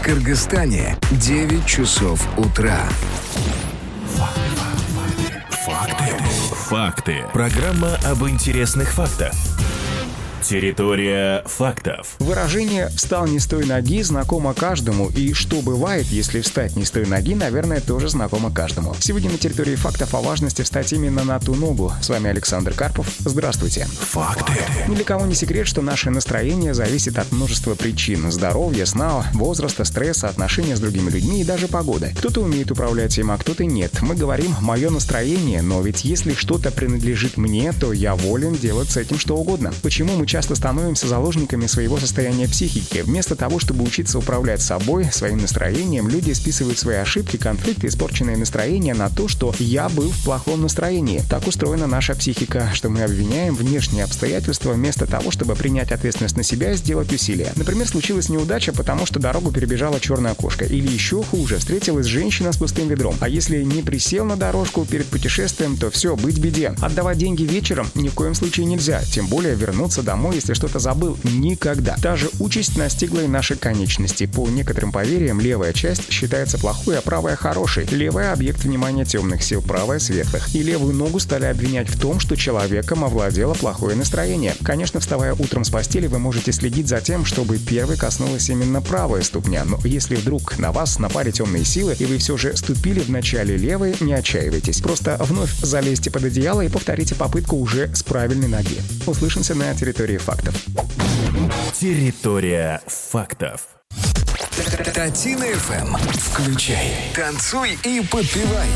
Кыргызстане 9 часов утра. Факты. Программа об интересных фактах. Территория фактов. Выражение «встал не с той ноги» знакомо каждому, и что бывает, если встать не с той ноги, наверное, тоже знакомо каждому. Сегодня на территории фактов о важности встать именно на ту ногу. С вами Александр Карпов. Здравствуйте. Факты. Ни для кого не секрет, что наше настроение зависит от множества причин: здоровья, сна, возраста, стресса, отношения с другими людьми и даже погоды. Кто-то умеет управлять им, а кто-то нет. Мы говорим «моё настроение», но ведь если что-то принадлежит мне, то я волен делать с этим что угодно. Почему мы часто становимся заложниками своего состояния психики? Вместо того, чтобы учиться управлять собой, своим настроением, люди списывают свои ошибки, конфликты, испорченное настроение на то, что я был в плохом настроении. Так устроена наша психика, что мы обвиняем внешние обстоятельства вместо того, чтобы принять ответственность на себя и сделать усилия. Например, случилась неудача, потому что дорогу перебежала черная кошка. Или еще хуже, встретилась женщина с пустым ведром. А если не присел на дорожку перед путешествием, то все, быть беде. Отдавать деньги вечером ни в коем случае нельзя. Тем более вернуться домой, если что-то забыл, никогда. Та же участь настигла и наши конечности. По некоторым поверьям, левая часть считается плохой, а правая хорошей. Левая — объект внимания темных сил, правая — светлых. И левую ногу стали обвинять в том, что человеком овладело плохое настроение. Конечно, вставая утром с постели, вы можете следить за тем, чтобы первой коснулась именно правая ступня. Но если вдруг на вас напали темные силы, и вы все же ступили в начале левой, не отчаивайтесь. Просто вновь залезьте под одеяло и повторите попытку уже с правильной ноги. Услышимся на территории фактов. Территория фактов. Татина ФМ. Включай, танцуй и подпевай.